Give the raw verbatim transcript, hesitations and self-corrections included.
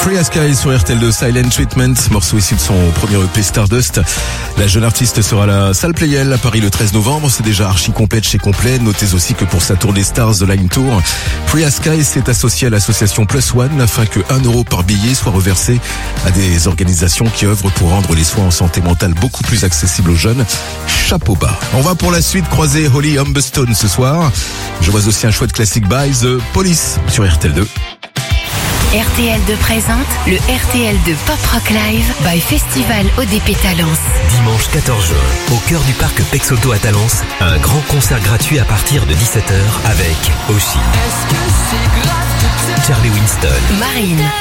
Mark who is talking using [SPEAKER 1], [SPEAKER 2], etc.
[SPEAKER 1] Free as Sky sur R T L deux, Silent Treatment, morceau issu de son premier E P Stardust. La jeune artiste sera à la salle Playel à Paris le treize novembre. C'est déjà archi complet de chez complet. Notez aussi que pour sa tournée Stars The Line Tour, Free as Sky s'est associé à l'association Plus One afin que un euro par billet soit reversé à des organisations qui œuvrent pour rendre les soins en santé mentale beaucoup plus accessibles aux jeunes. Chapeau bas. On va pour la suite croiser Holly Humberstone ce soir. Je vois aussi un chouette classique by The Police sur R T L deux.
[SPEAKER 2] R T L deux présente le R T L deux Pop Rock Live by Festival O D P Talence.
[SPEAKER 3] Dimanche quatorze juin, au cœur du parc Pexauto à Talence, un grand concert gratuit à partir de dix-sept heures avec Oshi, Charlie Winston,
[SPEAKER 2] Marine,